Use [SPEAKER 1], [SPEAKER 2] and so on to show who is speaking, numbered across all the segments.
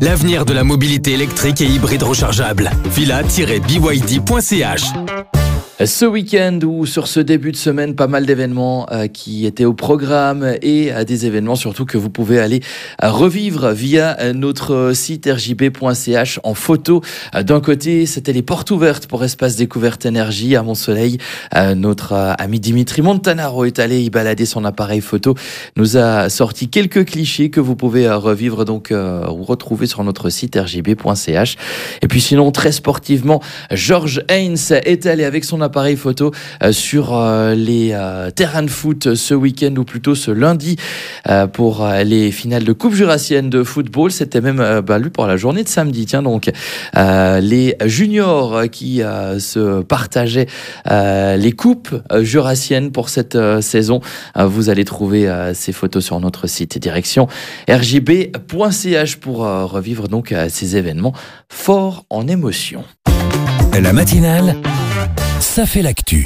[SPEAKER 1] l'avenir de la mobilité électrique et hybride rechargeable. Villa-byd.ch.
[SPEAKER 2] Ce week-end ou sur ce début de semaine, pas mal d'événements qui étaient au programme et des événements surtout que vous pouvez aller revivre via notre site rjb.ch en photo. D'un côté, c'était les portes ouvertes pour Espace Découverte Énergie à Mont-Soleil. Notre ami Dimitri Montanaro est allé y balader son appareil photo, nous a sorti quelques clichés que vous pouvez revivre donc ou retrouver sur notre site rjb.ch. Et puis sinon, très sportivement, Georges Haynes est allé avec son appareil photo sur les terrains de foot ce week-end ou plutôt ce lundi pour les finales de Coupe Jurassienne de football. C'était même lui pour la journée de samedi. Tiens donc, les juniors qui se partageaient les coupes jurassiennes pour cette saison. Vous allez trouver ces photos sur notre site direction rjb.ch pour revivre donc ces événements forts en émotion.
[SPEAKER 1] La matinale, ça fait l'actu.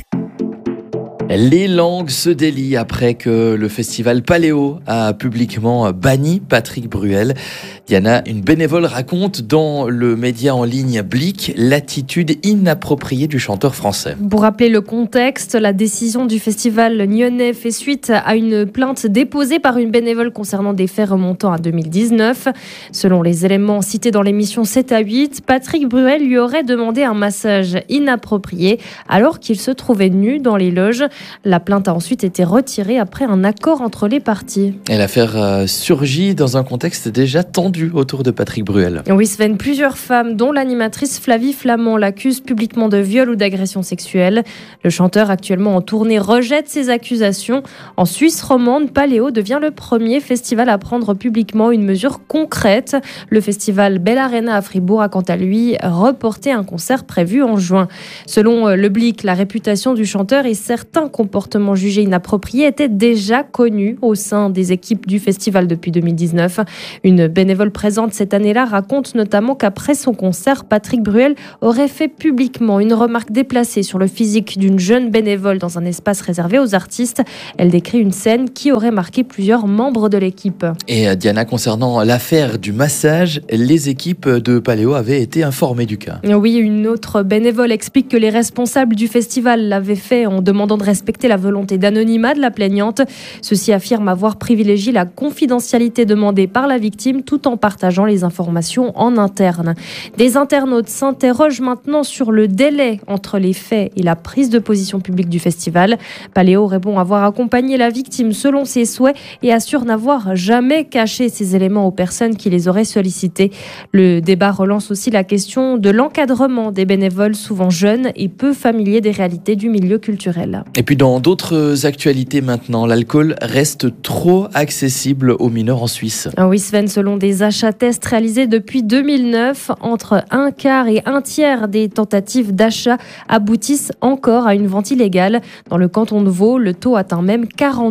[SPEAKER 2] Les langues se délient après que le festival Paléo a publiquement banni Patrick Bruel. Diana, une bénévole, raconte dans le média en ligne Blick l'attitude inappropriée du chanteur français.
[SPEAKER 3] Pour rappeler le contexte, la décision du festival nyonnais fait suite à une plainte déposée par une bénévole concernant des faits remontant à 2019. Selon les éléments cités dans l'émission 7 à 8, Patrick Bruel lui aurait demandé un massage inapproprié alors qu'il se trouvait nu dans les loges. La plainte a ensuite été retirée après un accord entre les parties.
[SPEAKER 2] Et l'affaire surgit dans un contexte déjà tendu autour de Patrick Bruel.
[SPEAKER 3] Oui, Sven, plusieurs femmes, dont l'animatrice Flavie Flamand, l'accusent publiquement de viol ou d'agression sexuelle. Le chanteur, actuellement en tournée, rejette ces accusations. En Suisse romande, Paléo devient le premier festival à prendre publiquement une mesure concrète. Le festival Bell Arena à Fribourg a quant à lui reporté un concert prévu en juin. Selon le Blick, la réputation du chanteur et certains comportements jugés inappropriés étaient déjà connus au sein des équipes du festival depuis 2019. Une bénévole présente cette année-là raconte notamment qu'après son concert, Patrick Bruel aurait fait publiquement une remarque déplacée sur le physique d'une jeune bénévole dans un espace réservé aux artistes. Elle décrit une scène qui aurait marqué plusieurs membres de l'équipe.
[SPEAKER 2] Et Diana, concernant l'affaire du massage, les équipes de Paléo avaient été informées du cas.
[SPEAKER 3] Oui, une autre bénévole explique que les responsables du festival l'avaient fait en demandant de respecter la volonté d'anonymat de la plaignante. Ceux-ci affirment avoir privilégié la confidentialité demandée par la victime tout en partageant les informations en interne. Des internautes s'interrogent maintenant sur le délai entre les faits et la prise de position publique du festival. Paléo répond avoir accompagné la victime selon ses souhaits et assure n'avoir jamais caché ces éléments aux personnes qui les auraient sollicités. Le débat relance aussi la question de l'encadrement des bénévoles souvent jeunes et peu familiers des réalités du milieu culturel.
[SPEAKER 2] Et puis dans d'autres actualités maintenant, l'alcool reste trop accessible aux mineurs en Suisse.
[SPEAKER 3] Oui Sven, selon des achats tests réalisés depuis 2009, entre un quart et un tiers des tentatives d'achat aboutissent encore à une vente illégale. Dans le canton de Vaud, le taux atteint même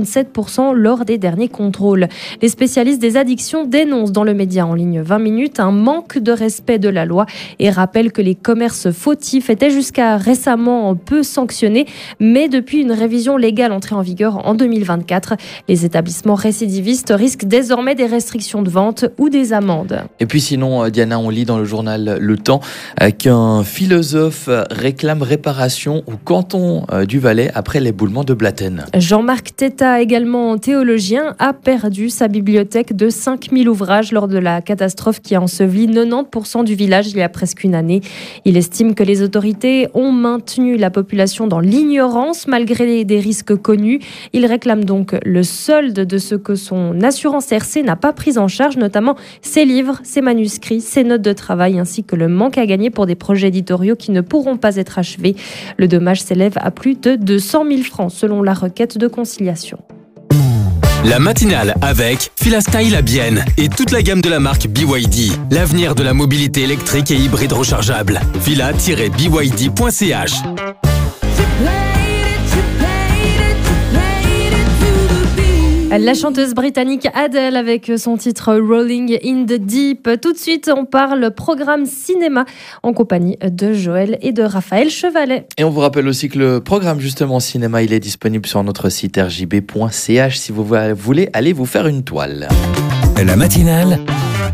[SPEAKER 3] 47% lors des derniers contrôles. Les spécialistes des addictions dénoncent dans le média en ligne 20 minutes un manque de respect de la loi et rappellent que les commerces fautifs étaient jusqu'à récemment peu sanctionnés, mais depuis une révision légale entrée en vigueur en 2024. Les établissements récidivistes risquent désormais des restrictions de vente ou des amendes.
[SPEAKER 2] Et puis sinon, Diana, on lit dans le journal Le Temps qu'un philosophe réclame réparation au canton du Valais après l'éboulement de Blatten.
[SPEAKER 3] Jean-Marc Teta, également théologien, a perdu sa bibliothèque de 5000 ouvrages lors de la catastrophe qui a enseveli 90% du village il y a presque une année. Il estime que les autorités ont maintenu la population dans l'ignorance malgré des risques connus. Il réclame donc le solde de ce que son assurance RC n'a pas pris en charge, notamment ses livres, ses manuscrits, ses notes de travail, ainsi que le manque à gagner pour des projets éditoriaux qui ne pourront pas être achevés. Le dommage s'élève à plus de 200 000 francs selon la requête de conciliation.
[SPEAKER 1] La matinale avec Filastyle à Bienne et toute la gamme de la marque BYD. L'avenir de la mobilité électrique et hybride rechargeable. Villa-byd.ch.
[SPEAKER 3] La chanteuse britannique Adele avec son titre Rolling in the Deep. Tout de suite, on parle programme cinéma en compagnie de Joël et de Raphaël Chevalet.
[SPEAKER 2] Et on vous rappelle aussi que le programme justement cinéma, il est disponible sur notre site rjb.ch si vous voulez aller vous faire une toile.
[SPEAKER 1] La matinale,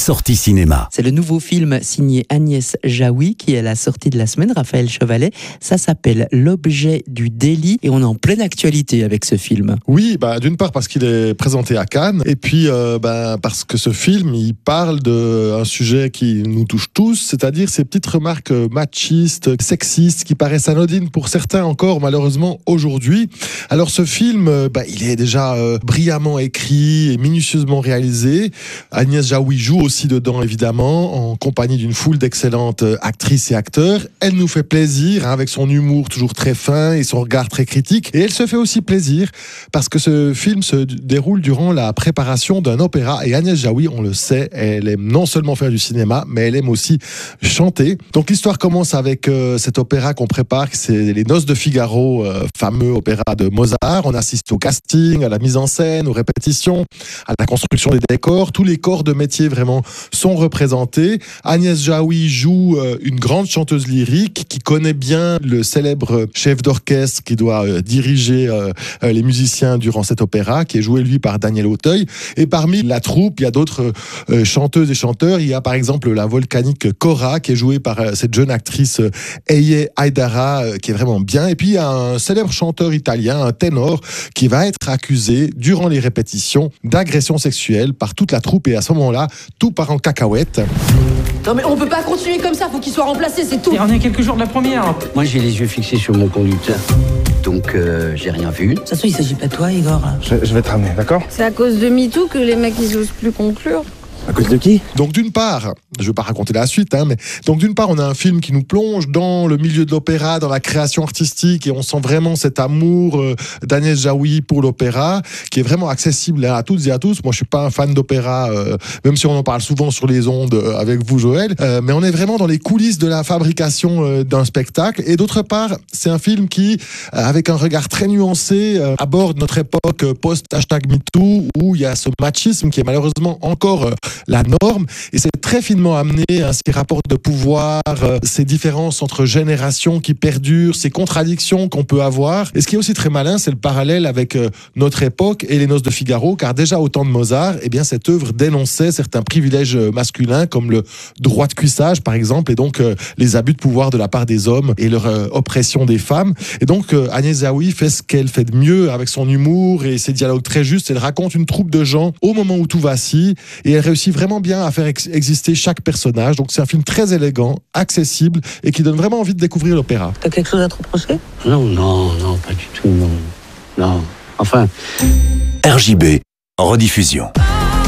[SPEAKER 4] sorties cinéma.
[SPEAKER 5] C'est le nouveau film signé Agnès Jaoui qui est à la sortie de la semaine, Raphaël Chevalet. Ça s'appelle L'objet du délit et on est en pleine actualité avec ce film.
[SPEAKER 6] Oui, d'une part parce qu'il est présenté à Cannes et puis parce que ce film, il parle d'un sujet qui nous touche tous, c'est-à-dire ces petites remarques machistes, sexistes qui paraissent anodines pour certains encore malheureusement aujourd'hui. Alors ce film, il est déjà brillamment écrit et minutieusement réalisé. Agnès Jaoui joue aussi dedans évidemment en compagnie d'une foule d'excellentes actrices et acteurs. Elle nous fait plaisir avec son humour toujours très fin et son regard très critique, et elle se fait aussi plaisir parce que ce film se déroule durant la préparation d'un opéra, et Agnès Jaoui, on le sait, elle aime non seulement faire du cinéma mais elle aime aussi chanter. Donc l'histoire commence avec cet opéra qu'on prépare, c'est les Noces de Figaro, fameux opéra de Mozart. On assiste au casting, à la mise en scène, aux répétitions, à la construction des décors. Tous les corps de métier vraiment sont représentés. Agnès Jaoui joue une grande chanteuse lyrique qui connaît bien le célèbre chef d'orchestre qui doit diriger les musiciens durant cet opéra, qui est joué lui par Daniel Auteuil. Et parmi la troupe, il y a d'autres chanteuses et chanteurs. Il y a par exemple la volcanique Cora qui est jouée par cette jeune actrice Eye Aidara qui est vraiment bien. Et puis il y a un célèbre chanteur italien, un ténor, qui va être accusé durant les répétitions d'agression sexuelle par toute la troupe, et à ce moment-là, tout part en cacahuète.
[SPEAKER 7] Non mais on peut pas continuer comme ça, faut qu'il soit remplacé, c'est tout.
[SPEAKER 8] Et on est à quelques jours de la première.
[SPEAKER 9] Moi j'ai les yeux fixés sur mon conducteur, donc j'ai rien vu.
[SPEAKER 7] De toute façon il s'agit pas de toi Igor.
[SPEAKER 10] Je vais te ramener, d'accord?
[SPEAKER 11] C'est à cause de MeToo que les mecs ils osent plus conclure.
[SPEAKER 10] À cause de qui?
[SPEAKER 6] Donc d'une part, je ne vais pas raconter la suite, mais donc d'une part on a un film qui nous plonge dans le milieu de l'opéra, dans la création artistique, et on sent vraiment cet amour d'Agnès Jaoui pour l'opéra, qui est vraiment accessible à toutes et à tous. Moi je suis pas un fan d'opéra, même si on en parle souvent sur les ondes avec vous Joël, mais on est vraiment dans les coulisses de la fabrication d'un spectacle. Et d'autre part, c'est un film qui, avec un regard très nuancé, aborde notre époque post-#MeToo, où il y a ce machisme qui est malheureusement encore la norme, et c'est très finement amené, ces rapports de pouvoir, ces différences entre générations qui perdurent, ces contradictions qu'on peut avoir. Et ce qui est aussi très malin, c'est le parallèle avec notre époque et les Noces de Figaro, car déjà au temps de Mozart, cette œuvre dénonçait certains privilèges masculins comme le droit de cuissage par exemple, et donc les abus de pouvoir de la part des hommes et leur oppression des femmes. Et donc Agnès Jaoui fait ce qu'elle fait de mieux avec son humour et ses dialogues très justes. Elle raconte une troupe de gens au moment où tout vacille, et elle réussit vraiment bien à faire exister chaque personnage. Donc c'est un film très élégant, accessible, et qui donne vraiment envie de découvrir l'opéra.
[SPEAKER 7] T'as quelque chose à te reprocher?
[SPEAKER 9] Non, pas du tout, non. Enfin...
[SPEAKER 4] RJB, en rediffusion.